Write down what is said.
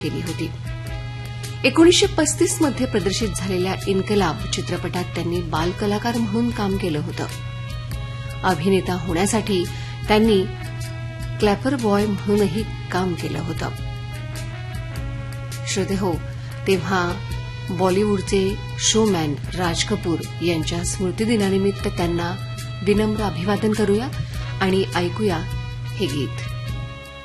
केली होती. 1935 मध्ये प्रदर्शित झालेल्या इन्कलाब चित्रपटात त्यांनी बालकलाकार म्हणून काम केलं होतं. अभिनेता होण्यासाठी त्यांनी क्लॅपर बॉय म्हणूनही काम केलं होतं. श्रोतेहो, तेव्हा बॉलिवूडचे शोमॅन राज कपूर यांच्या स्मृतिदिनानिमित्त त्यांना विनम्र अभिवादन करूया आणि ऐकूया हे गीत.